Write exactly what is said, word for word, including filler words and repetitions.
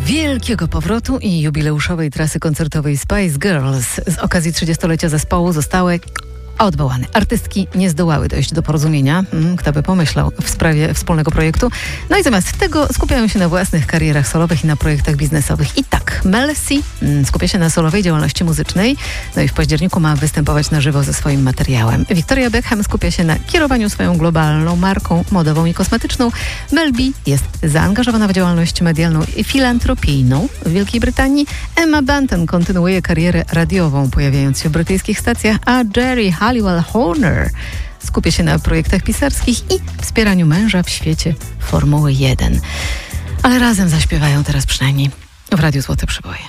wielkiego powrotu i jubileuszowej trasy koncertowej Spice Girls z okazji trzydziestolecia zespołu zostały odwołane. Artystki nie zdołały dojść do porozumienia, kto by pomyślał, w sprawie wspólnego projektu. No i zamiast tego skupiają się na własnych karierach solowych i na projektach biznesowych. I tak, Mel C skupia się na solowej działalności muzycznej, no i w październiku ma występować na żywo ze swoim materiałem. Victoria Beckham skupia się na kierowaniu swoją globalną marką modową i kosmetyczną. Mel B jest zaangażowana w działalność medialną i filantropijną w Wielkiej Brytanii. Emma Bunton kontynuuje karierę radiową, pojawiając się w brytyjskich stacjach, a Jerry Halliwell Horner skupia się na projektach pisarskich i wspieraniu męża w świecie Formuły jeden. Ale razem zaśpiewają teraz przynajmniej w Radiu Złote Przeboje.